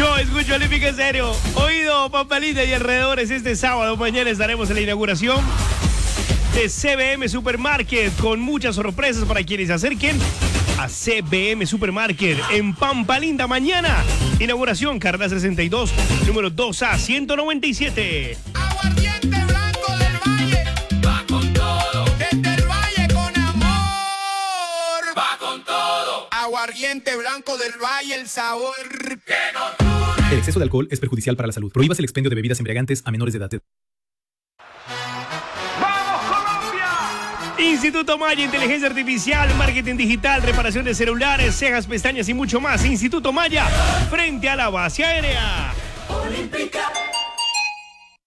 Yo escucho Olímpica Estéreo. Oído, Pampalita y alrededores. Este sábado, mañana estaremos en la inauguración de CBM Supermarket con muchas sorpresas para quienes se acerquen a CBM Supermarket en Pampa Linda. Mañana, inauguración, carrera 62, número 2A 197. Aguardiente blanco del Valle, va con todo. Desde el Valle con amor, va con todo. Aguardiente blanco del Valle, el sabor que nos une. El exceso de alcohol es perjudicial para la salud. Prohíbas el expendio de bebidas embriagantes a menores de edad. Instituto Maya, Inteligencia Artificial, Marketing Digital, Reparación de celulares, cejas, pestañas y mucho más. Instituto Maya, frente a la base aérea.